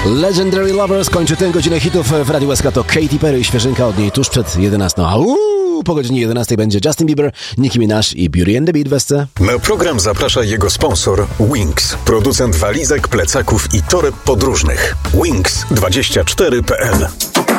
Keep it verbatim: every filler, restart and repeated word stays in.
Legendary Lovers kończy tę godzinę hitów w Radiu S K. To Katy Perry, świeżynka od niej tuż przed jedenastą. A uuu, po godzinie jedenastej będzie Justin Bieber, Nicki Minaj i Beauty and the Beat w S C. Na program zaprasza jego sponsor Wings, producent walizek, plecaków i toreb podróżnych. Wings dwadzieścia cztery kropka p l